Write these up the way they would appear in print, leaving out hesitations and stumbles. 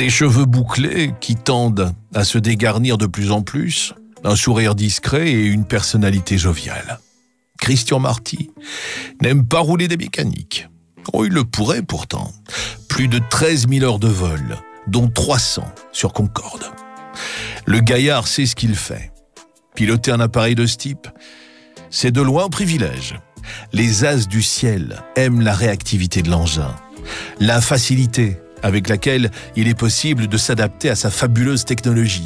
Des cheveux bouclés qui tendent à se dégarnir de plus en plus, un sourire discret et une personnalité joviale. Christian Marty n'aime pas rouler des mécaniques. Oh, il le pourrait pourtant. Plus de 13 000 heures de vol, dont 300 sur Concorde. Le gaillard sait ce qu'il fait. Piloter un appareil de ce type, c'est de loin un privilège. Les as du ciel aiment la réactivité de l'engin, la facilité avec laquelle il est possible de s'adapter à sa fabuleuse technologie.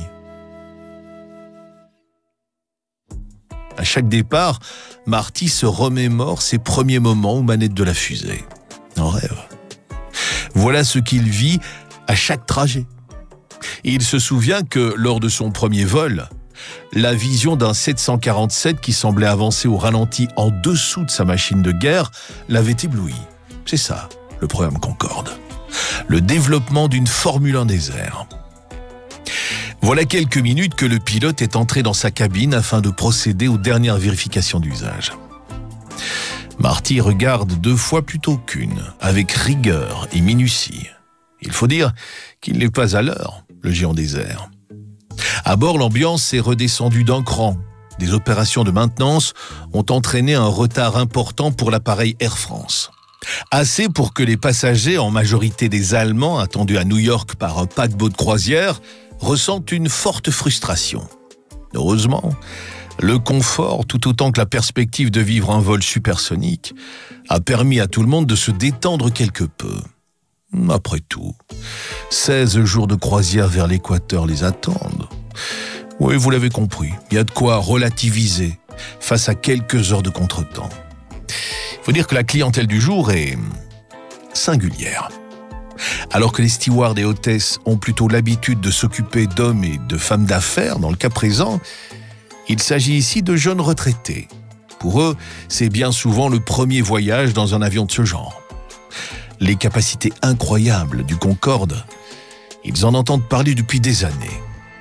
À chaque départ, Marty se remémore ses premiers moments aux manettes de la fusée. En rêve. Voilà ce qu'il vit à chaque trajet. Il se souvient que, lors de son premier vol, la vision d'un 747 qui semblait avancer au ralenti en dessous de sa machine de guerre l'avait ébloui. C'est ça, le programme Concorde. Le développement d'une Formule 1 des airs. Voilà quelques minutes que le pilote est entré dans sa cabine afin de procéder aux dernières vérifications d'usage. Marty regarde 2 fois plutôt qu'une, avec rigueur et minutie. Il faut dire qu'il n'est pas à l'heure, le géant des airs. À bord, l'ambiance s'est redescendue d'un cran. Des opérations de maintenance ont entraîné un retard important pour l'appareil Air France. Assez pour que les passagers, en majorité des Allemands attendus à New York par un paquebot de croisière, ressentent une forte frustration. Heureusement, le confort, tout autant que la perspective de vivre un vol supersonique, a permis à tout le monde de se détendre quelque peu. Après tout, 16 jours de croisière vers l'équateur les attendent. Oui, vous l'avez compris, il y a de quoi relativiser face à quelques heures de contretemps. Il faut dire que la clientèle du jour est singulière. Alors que les stewards et hôtesses ont plutôt l'habitude de s'occuper d'hommes et de femmes d'affaires, dans le cas présent, il s'agit ici de jeunes retraités. Pour eux, c'est bien souvent le premier voyage dans un avion de ce genre. Les capacités incroyables du Concorde, ils en entendent parler depuis des années.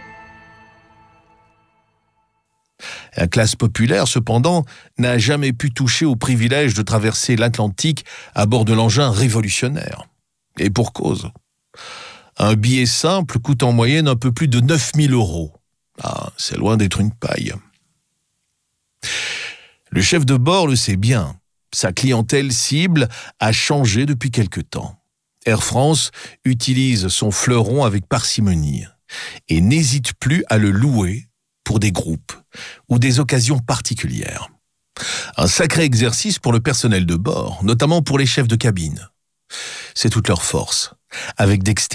La classe populaire, cependant, n'a jamais pu toucher au privilège de traverser l'Atlantique à bord de l'engin révolutionnaire. Et pour cause. Un billet simple coûte en moyenne un peu plus de 9 000 €. Ah, c'est loin d'être une paille. Le chef de bord le sait bien. Sa clientèle cible a changé depuis quelque temps. Air France utilise son fleuron avec parcimonie et n'hésite plus à le louer pour des groupes ou des occasions particulières. Un sacré exercice pour le personnel de bord, notamment pour les chefs de cabine. C'est toute leur force, avec dextérité.